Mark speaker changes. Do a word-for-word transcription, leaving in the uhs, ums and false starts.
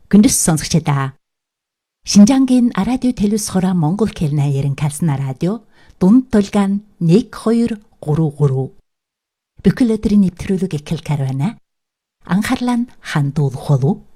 Speaker 1: Гүндэс сонсогчдаа. Шинжангийн радио телевизхора Монгол хэлний ярин калсна радио дунд тулгаан нэг хоёр гурав гурав. Бүхэл өдрийн нэвтрүүлэг эхэлж байна. Анхаарлаа нь хандуулах болов.